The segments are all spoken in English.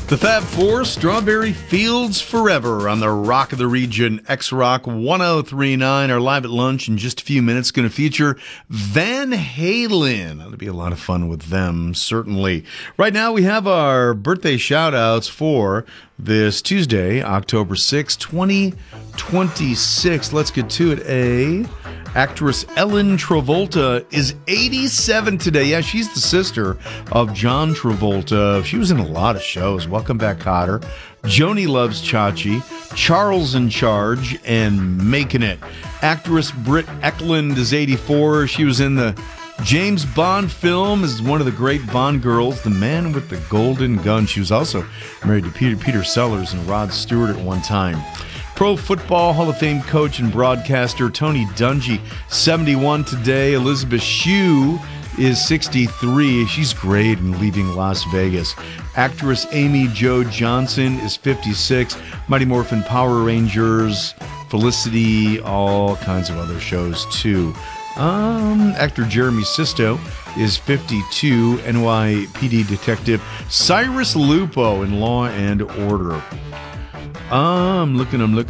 The Fab Four, Strawberry Fields Forever on the Rock of the Region, X-Rock 1039. Our live at lunch in just a few minutes going to feature Van Halen. That'll be a lot of fun with them, certainly. Right now we have our birthday shout-outs for this Tuesday, October 6, 2026. Let's get to it. Actress Ellen Travolta is 87 today. Yeah, she's the sister of John Travolta. She was in a lot of shows. Welcome Back, Kotter, Joni Loves Chachi, Charles in Charge, and Making It. Actress Britt Eklund is 84. She was in the James Bond film as one of the great Bond girls, The Man with the Golden Gun. She was also married to Peter Sellers and Rod Stewart at one time. Pro Football Hall of Fame coach and broadcaster Tony Dungy, 71 today. Elizabeth Shue is 63. She's great in Leaving Las Vegas. Actress Amy Jo Johnson is 56. Mighty Morphin Power Rangers, Felicity, all kinds of other shows too. Actor Jeremy Sisto is 52. NYPD detective Cyrus Lupo in Law and Order. I'm looking, and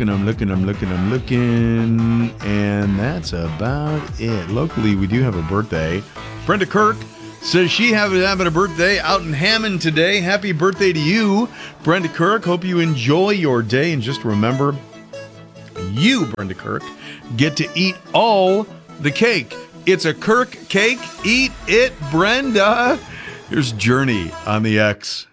that's about it. Locally, we do have a birthday. Brenda Kirk says she having a birthday out in Hammond today. Happy birthday to you, Brenda Kirk. Hope you enjoy your day, and just remember, you, Brenda Kirk, get to eat all the cake. It's a Kirk cake. Eat it, Brenda. Here's Journey on the X.